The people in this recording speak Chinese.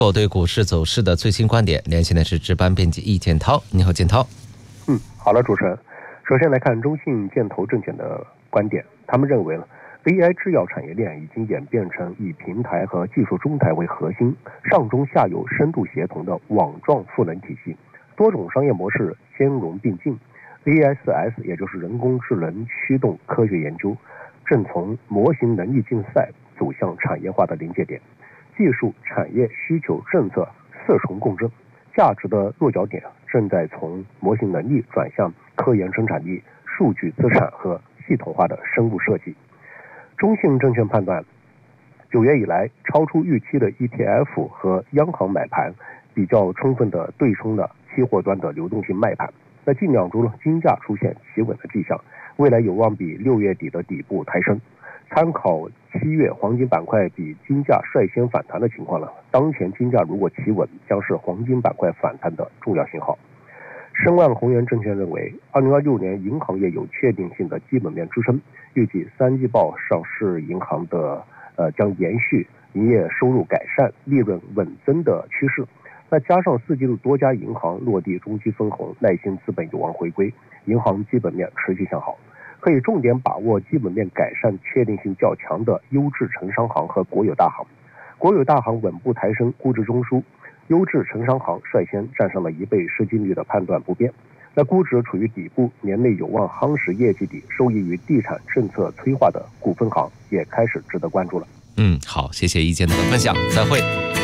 对股市走势的最新观点，连线的是值班编辑易建涛。你好，建涛。 好了，主持人。首先来看中信建投证券的观点，他们认为呢 ，AI 制药产业链已经演变成以平台和技术中台为核心，上中下游深度协同的网状赋能体系，多种商业模式兼容并进。AI4S 也就是人工智能驱动科学研究，正从模型能力竞赛走向产业化的临界点。技术、产业、需求、政策四重共振，价值的落脚点正在从模型能力转向科研生产力、数据资产和系统化的深入设计。中信证券判断，9月以来超出预期的 ETF 和央行买盘比较充分地对冲了期货端的流动性卖盘。那近2周呢，金价出现企稳的迹象，未来有望比6月底的底部抬升。参考7月黄金板块比金价率先反弹的情况呢，当前金价如果企稳，将是黄金板块反弹的重要信号。申万宏源证券认为，2026年银行业有确定性的基本面支撑，预计3季报上市银行的将延续营业收入改善、利润稳增的趋势。那加上4季度多家银行落地中期分红，耐心资本有望回归，银行基本面持续向好。可以重点把握基本面改善确定性较强的优质城商行和国有大行。国有大行稳步抬升，估值中枢，优质城商行率先站上了1倍市净率的判断不变。那估值处于底部，年内有望夯实业绩底，受益于地产政策催化的股份行也开始值得关注了。 好，谢谢易建涛的分享，再会。